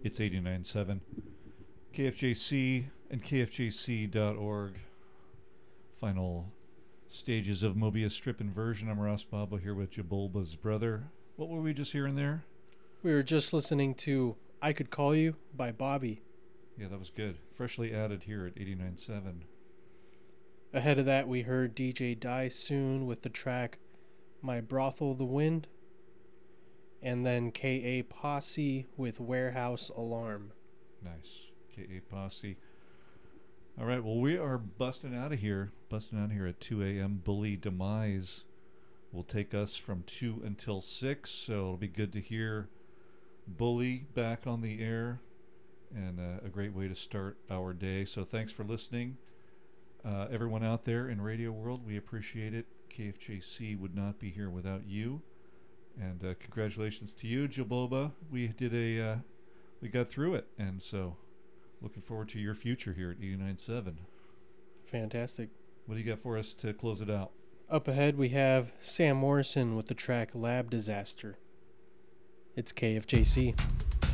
It's 89.7. KFJC and KFJC.org. Final stages of Mobius Strip Inversion. I'm Ross Babo here with Jabulba's brother. What were we just hearing there? We were just listening to I Could Call You by Bobby. Yeah, that was good. Freshly added here at 89.7. Ahead of that, we heard DJ Die Soon with the track My Brothel the Wind. And then K.A. Posse with Warehouse Alarm. Nice. K.A. Posse. All right, well, we are busting out of here at 2 a.m. Bully Demise will take us from 2 until 6, so it'll be good to hear Bully back on the air, and a great way to start our day. So thanks for listening. Everyone out there in Radio World, we appreciate it. KFJC would not be here without you. And congratulations to you, Jaboba. We got through it, and so looking forward to your future here at 89.7. Fantastic. What do you got for us to close it out? Up ahead, we have Sam Morrison with the track Lab Disaster. It's KFJC.